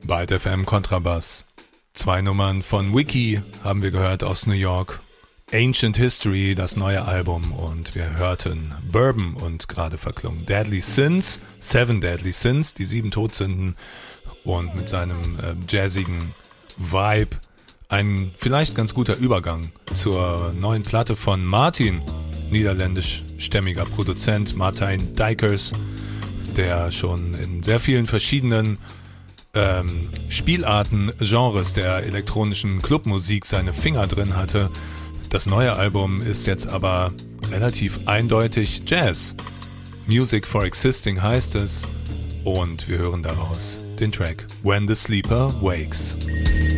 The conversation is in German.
Byte FM Kontrabass. 2 Nummern von Wiki haben wir gehört aus New York. Ancient History, das neue Album, und wir hörten Bourbon und gerade verklungen Deadly Sins, 7 Deadly Sins, die 7 Todsünden, und mit seinem jazzigen Vibe ein vielleicht ganz guter Übergang zur neuen Platte von Martin, niederländisch-stämmiger Produzent Martijn Dijkers, der schon in sehr vielen verschiedenen Spielarten, Genres der elektronischen Clubmusik seine Finger drin hatte. Das neue Album ist jetzt aber relativ eindeutig Jazz. Music for Existing heißt es, und wir hören daraus den Track When the Sleeper Wakes.